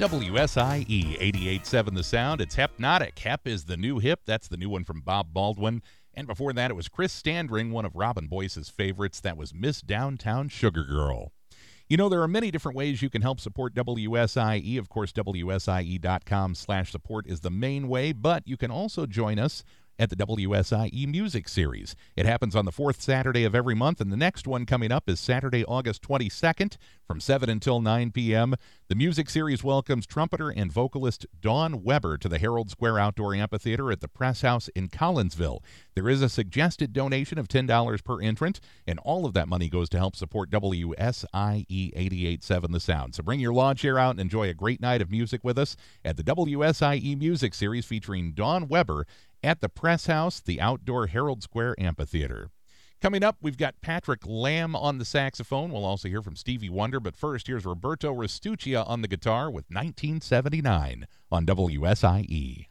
WSIE 88.7 The Sound. It's Hypnotic. Hep is the new hip. That's the new one from Bob Baldwin. And before that, it was Chris Standring, one of Robin Boyce's favorites. That was Miss Downtown Sugar Girl. You know, there are many different ways you can help support WSIE. Of course, WSIE.com/support is the main way, but you can also join us at the WSIE Music Series. It happens on the fourth Saturday of every month, and the next one coming up is Saturday, August 22nd from 7 until 9 p.m. The Music Series welcomes trumpeter and vocalist Dawn Weber to the Herald Square Outdoor Amphitheater at the Press House in Collinsville. There is a suggested donation of $10 per entrant, and all of that money goes to help support WSIE 88.7 The Sound. So bring your lawn chair out and enjoy a great night of music with us at the WSIE Music Series featuring Dawn Weber at the Press House, the outdoor Herald Square Amphitheater. Coming up, we've got Patrick Lamb on the saxophone. We'll also hear from Stevie Wonder, but first, here's Roberto Restuccia on the guitar with 1979 on WSIE.